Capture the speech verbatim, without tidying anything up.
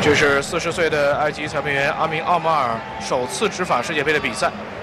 这是四十岁的埃及裁判员阿明奥马尔首次执法世界杯的比赛。